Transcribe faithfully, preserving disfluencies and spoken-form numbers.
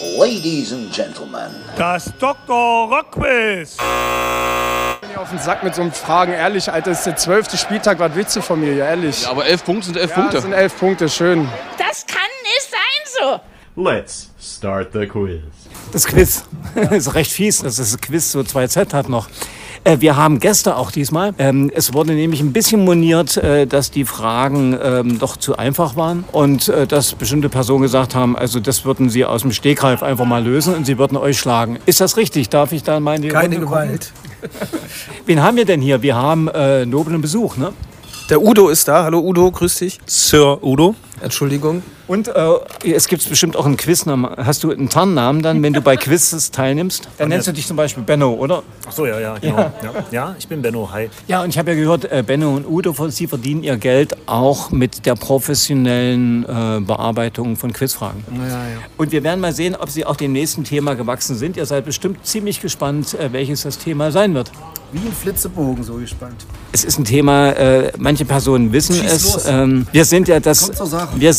Ladies and Gentlemen. Das Doktor Rock Quiz. Ich bin ja auf den Sack mit so einem Fragen, ehrlich, Alter, das ist der zwölfte Spieltag, was willst du von mir, ja, ehrlich? Ja, aber elf Punkte sind elf ja, Punkte. Das sind elf Punkte, schön. Das kann nicht sein so. Let's start the quiz. Das Quiz ist recht fies, dass das Quiz so zwei Z hat noch. Äh, wir haben Gäste auch diesmal. Ähm, es wurde nämlich ein bisschen moniert, äh, dass die Fragen ähm, doch zu einfach waren und äh, dass bestimmte Personen gesagt haben, also das würden sie aus dem Stegreif einfach mal lösen und sie würden euch schlagen. Ist das richtig? Darf ich da mal in die Keine Runde Gewalt. Wen haben wir denn hier? Wir haben äh, noblen Besuch, ne? Der Udo ist da. Hallo Udo, grüß dich. Sir Udo. Entschuldigung. Und äh, es gibt bestimmt auch einen Quiznamen. Hast du einen Tarnnamen dann, wenn du bei Quizzes teilnimmst? Dann nennst du dich zum Beispiel Benno, oder? Ach so, ja, ja, genau. Ja, ja. ja ich bin Benno, hi. Ja, und ich habe ja gehört, äh, Benno und Udo, sie verdienen ihr Geld auch mit der professionellen äh, Bearbeitung von Quizfragen. Ja, ja. Und wir werden mal sehen, ob sie auch dem nächsten Thema gewachsen sind. Ihr seid bestimmt ziemlich gespannt, äh, welches das Thema sein wird. Wie ein Flitzebogen, so gespannt. Es ist ein Thema, äh, manche Personen wissen Schieß es. los. Ähm, wir sind ja das. Kommt zur Sache. Wir